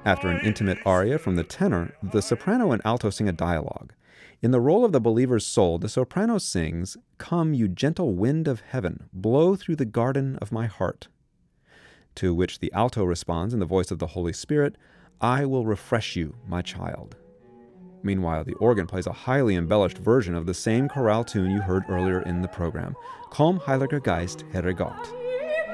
After an intimate aria from the tenor, the soprano and alto sing a dialogue. In the role of the believer's soul, the soprano sings, "Come, you gentle wind of heaven, blow through the garden of my heart." To which the alto responds in the voice of the Holy Spirit, "I will refresh you, my child." Meanwhile, the organ plays a highly embellished version of the same chorale tune you heard earlier in the program, Komm, Heiliger Geist, Herre Gott.